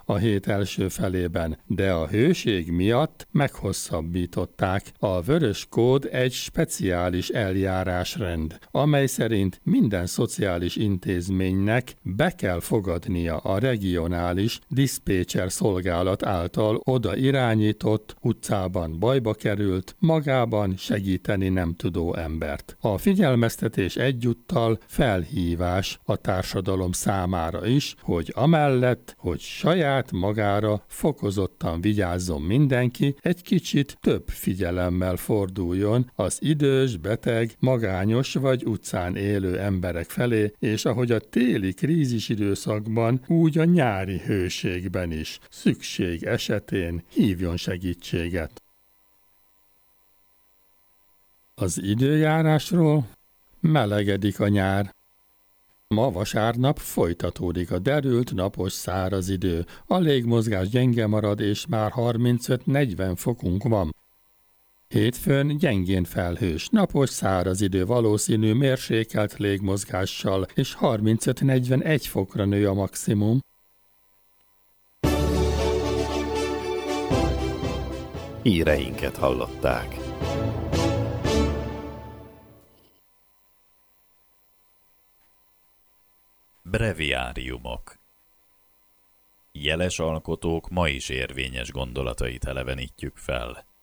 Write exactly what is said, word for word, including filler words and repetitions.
a hét első felében, de a hőség miatt meghosszabbították. A vörös kód egy speciális eljárásrend, amely szerint minden szociális intézménynek be kell fogadnia a regionális diszpécser szolgálat által oda irányított, utcában bajba került, magában segíteni nem tudó embert. A figyelmeztetés egyúttal felhívás a társadalom számára is, hogy amellett, hogy saját magára fokozottan vigyázzon mindenki, egy kicsit több figyelemmel forduljon az idős, beteg, magányos vagy utcán élő emberek felé, és ahogy a téli krízis időszakban, úgy a nyári hőségben is szükség esetén hívjon segítséget. Az időjárásról: melegedik a nyár. Ma vasárnap folytatódik a derült, napos, száraz idő. A légmozgás gyenge marad, és már harmincöt-negyven fokunk van. Hétfőn gyengén felhős, napos, száraz idő, valószínű mérsékelt légmozgással, és harmincöt-negyvenegy fokra nő a maximum. Híreinket hallották. Breviáriumok. Jeles alkotók ma is érvényes gondolatait elevenítjük fel.